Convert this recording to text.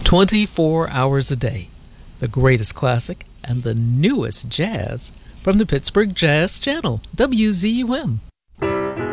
24 hours a day. The greatest classic and the newest jazz from the Pittsburgh Jazz Channel, WZUM.